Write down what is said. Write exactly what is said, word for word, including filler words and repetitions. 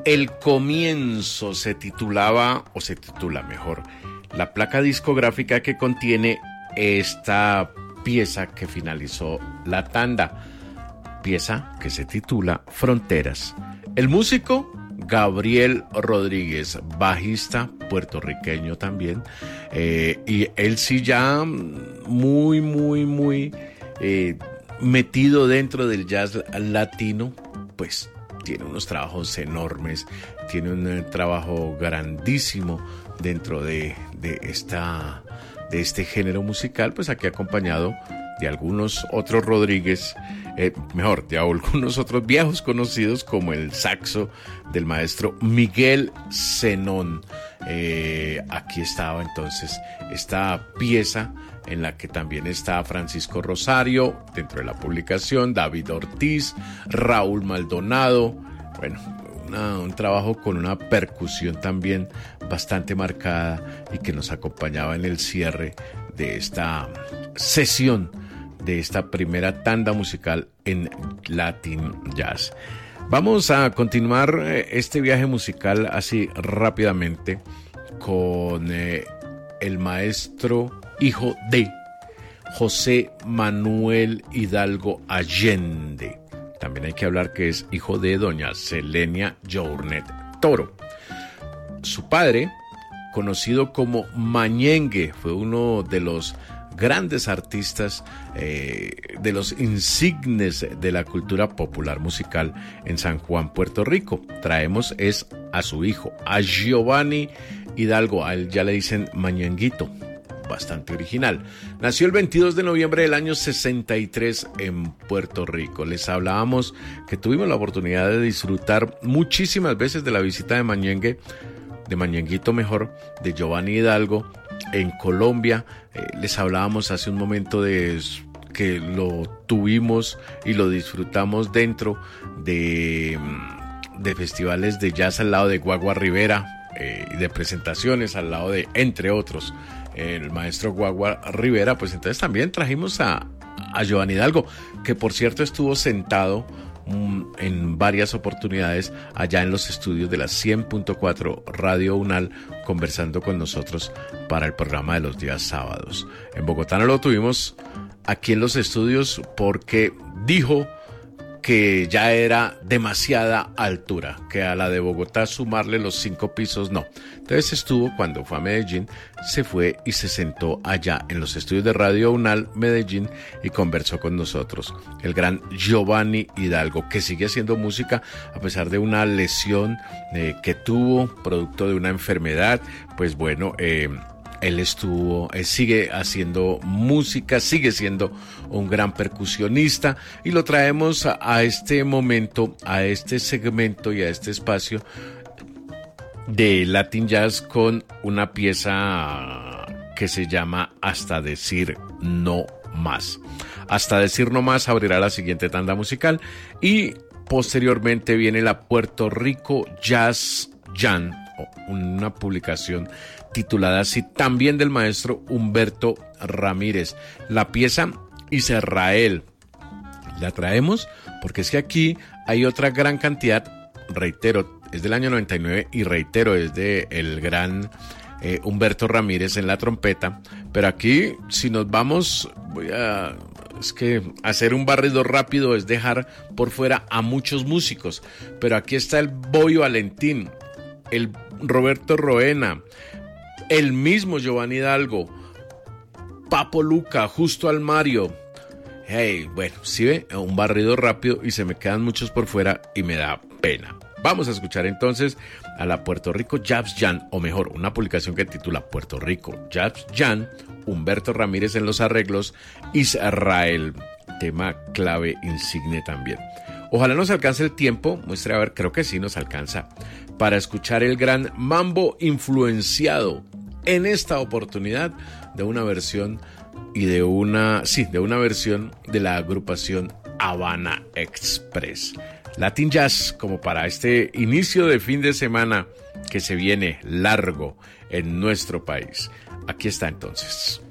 El Comienzo se titulaba, o se titula mejor, la placa discográfica que contiene esta pieza que finalizó la tanda, pieza que se titula Fronteras. El músico Gabriel Rodríguez, bajista puertorriqueño también, eh, y él sí ya muy, muy, muy eh, metido dentro del jazz latino, pues tiene unos trabajos enormes, tiene un eh, trabajo grandísimo dentro de, de, esta, de este género musical, pues aquí acompañado de algunos otros Rodríguez, eh, mejor, de algunos otros viejos conocidos como el saxo del maestro Miguel Zenón. Eh, aquí estaba entonces esta pieza en la que también está Francisco Rosario, dentro de la publicación, David Ortiz, Raúl Maldonado, bueno, una, un trabajo con una percusión también bastante marcada y que nos acompañaba en el cierre de esta sesión, de esta primera tanda musical en Latin Jazz. Vamos a continuar este viaje musical así rápidamente con eh, el maestro hijo de José Manuel Hidalgo Allende. También hay que hablar que es hijo de doña Selenia Journet Toro. Su padre, conocido como Mañengue, fue uno de los grandes artistas, eh, de los insignes de la cultura popular musical en San Juan, Puerto Rico. Traemos es a su hijo, a Giovanni Hidalgo, a él ya le dicen Mañenguito, bastante original. Nació el veintidós de noviembre del año sesenta y tres en Puerto Rico. Les hablábamos que tuvimos la oportunidad de disfrutar muchísimas veces de la visita de Mañengue, de Mañenguito mejor, de Giovanni Hidalgo en Colombia. Eh, les hablábamos hace un momento de que lo tuvimos y lo disfrutamos dentro de, de festivales de jazz al lado de Guagua Rivera eh, y de presentaciones al lado de, entre otros, el maestro Guagua Rivera. Pues entonces también trajimos a, a Giovanni Hidalgo, que por cierto estuvo sentado en varias oportunidades allá en los estudios de la cien punto cuatro Radio Unal, conversando con nosotros para el programa de los días sábados. En Bogotá no lo tuvimos aquí en los estudios porque dijo que ya era demasiada altura, que a la de Bogotá sumarle los cinco pisos no. Entonces estuvo, cuando fue a Medellín, se fue y se sentó allá en los estudios de Radio Unal Medellín y conversó con nosotros. El gran Giovanni Hidalgo, que sigue haciendo música a pesar de una lesión eh, que tuvo, producto de una enfermedad. Pues bueno, eh, él estuvo, él sigue haciendo música, sigue siendo un gran percusionista y lo traemos a, a este momento, a este segmento y a este espacio de Latin Jazz con una pieza que se llama Hasta Decir No Más. Hasta Decir No Más abrirá la siguiente tanda musical y posteriormente viene la Puerto Rico Jazz Jam, una publicación titulada así, también del maestro Humberto Ramírez. La pieza Israel la traemos porque es que aquí hay otra gran cantidad, reitero, es del año noventa y nueve y reitero, es de el gran eh, Humberto Ramírez en la trompeta, pero aquí si nos vamos, voy a, es que hacer un barrido rápido es dejar por fuera a muchos músicos, pero aquí está el Boyo Valentín, el Roberto Roena, el mismo Giovanni Hidalgo, Papo Luca, Justo al Mario. Hey, bueno, si ve, un barrido rápido y se me quedan muchos por fuera y me da pena. Vamos a escuchar entonces a la Puerto Rico Jazz Jam, o mejor, una publicación que titula Puerto Rico Jazz Jam, Humberto Ramírez en los arreglos, Israel, tema clave insigne también. Ojalá nos alcance el tiempo, muestre a ver, creo que sí nos alcanza, para escuchar el gran mambo influenciado en esta oportunidad de una versión y de una, sí, de una versión de la agrupación Habana Express. Latin Jazz, como para este inicio de fin de semana que se viene largo en nuestro país. Aquí está entonces.